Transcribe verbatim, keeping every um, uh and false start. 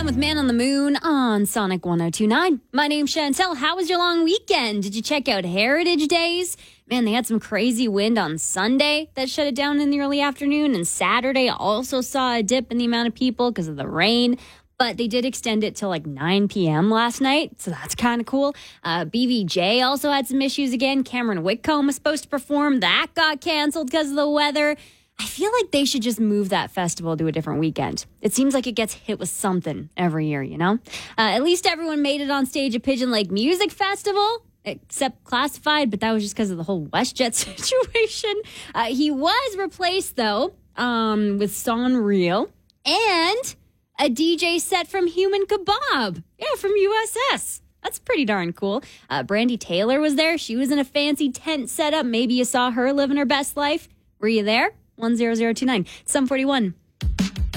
with Man on the Moon on Sonic one oh two point nine. My name's Chantel. How was your long weekend? Did you check out Heritage Days? Man, they had some crazy wind on Sunday that shut it down in the early afternoon. And Saturday also saw a dip in the amount of people because of the rain. But they did extend it till like nine p.m. last night, so that's kind of cool. Uh, B V J also had some issues again. Cameron Whitcomb was supposed to perform. That got canceled because of the weather. I feel like they should just move that festival to a different weekend. It seems like it gets hit with something every year, you know? Uh, at least everyone made it on stage at Pigeon Lake Music Festival, except Classified, but that was just because of the whole WestJet situation. Uh, he was replaced, though, um, with Son Real and a D J set from Human Kebab. Yeah, from U S S. That's pretty darn cool. Uh, Brandy Taylor was there. She was in a fancy tent setup. Maybe you saw her living her best life. Were you there? one zero zero two nine. Some forty-one.